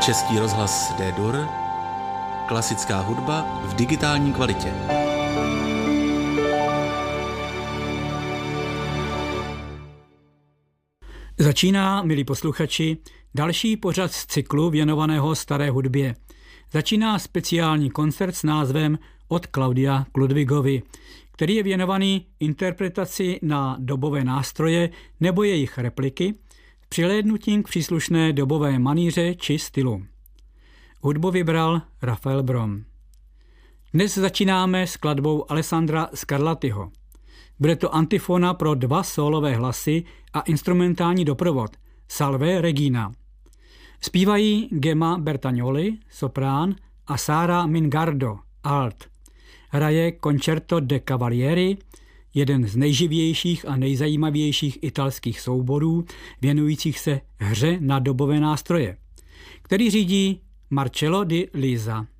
Český rozhlas D-Dur, klasická hudba v digitální kvalitě. Začíná, milí posluchači, další pořad z cyklu věnovaného staré hudbě. Začíná speciální koncert s názvem Od Klaudia k Ludwigovi, který je věnovaný interpretaci na dobové nástroje nebo jejich repliky, přihlédnutím k příslušné dobové manýře či stylu. Hudbu vybral Rafael Brom. Dnes začínáme skladbou Alessandra Scarlattiho. Bude to antifona pro 2 sólové hlasy a instrumentální doprovod Salve Regina. Zpívají Gemma Bertagnoli, soprán, a Sara Mingardo, alt. Hraje Concerto de Cavalieri, jeden z nejživějších a nejzajímavějších italských souborů věnujících se hře na dobové nástroje, který řídí Marcello Di Lisa.